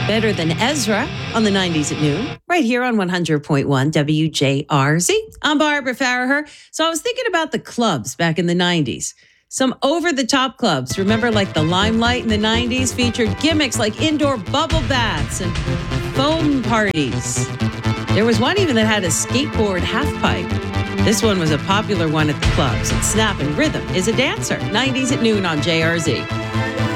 Better Than Ezra on the 90s at noon, right here on 100.1 WJRZ. I'm Barbara Farraher. So I was thinking about the clubs back in the 90s. Some over-the-top clubs, remember, like the Limelight in the 90s, featured gimmicks like indoor bubble baths and foam parties. There was one even that had a skateboard half-pipe. This one was a popular one at the clubs. And Snap and Rhythm is a dancer. 90s at noon on JRZ.